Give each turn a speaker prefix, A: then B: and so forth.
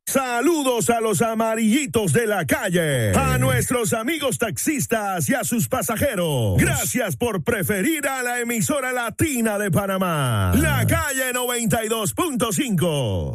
A: Saludos a los amarillitos de la calle, a nuestros amigos taxistas y a sus pasajeros. Gracias por preferir a la emisora latina de Panamá, La Calle 92.5.